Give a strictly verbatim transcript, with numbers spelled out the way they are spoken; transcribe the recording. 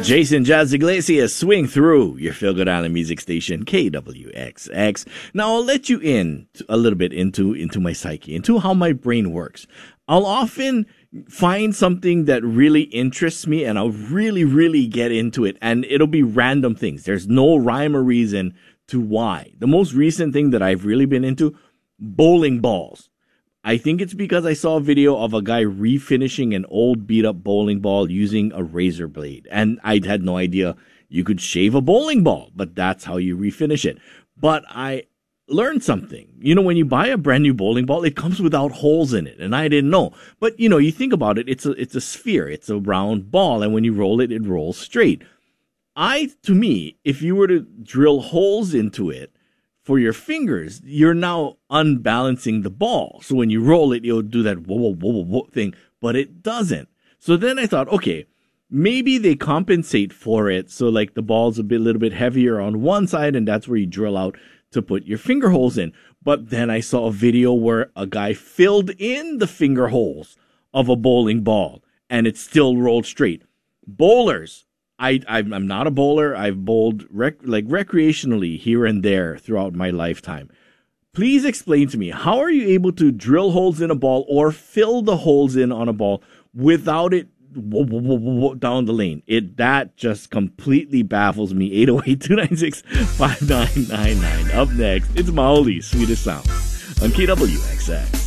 Jason Jazz Iglesias, Swing Through, your Feel Good Island music station, K W X X. Now, I'll let you in a little bit into, into my psyche, into how my brain works. I'll often find something that really interests me, and I'll really, really get into it, and it'll be random things. There's no rhyme or reason to why. The most recent thing that I've really been into, bowling balls. I think it's because I saw a video of a guy refinishing an old beat-up bowling ball using a razor blade. And I had no idea you could shave a bowling ball, but that's how you refinish it. But I learned something. You know, when you buy a brand new bowling ball, it comes without holes in it, and I didn't know. But, you know, you think about it, it's a, it's a sphere. It's a round ball, and when you roll it, it rolls straight. I, to me, if you were to drill holes into it, for your fingers, you're now unbalancing the ball. So when you roll it, you'll do that whoa, whoa, whoa, whoa, whoa thing, but it doesn't. So then I thought, okay, maybe they compensate for it. So like the ball's a bit, little bit heavier on one side, and that's where you drill out to put your finger holes in. But then I saw a video where a guy filled in the finger holes of a bowling ball, and it still rolled straight. Bowlers. I, I'm not a bowler. I've bowled rec, like recreationally here and there throughout my lifetime. Please explain to me, how are you able to drill holes in a ball or fill the holes in on a ball without it whoa, whoa, whoa, whoa, down the lane? It That just completely baffles me. eight oh eight, two nine six, five nine nine nine. Up next, it's Maoli's Sweetest Sound on K W X X.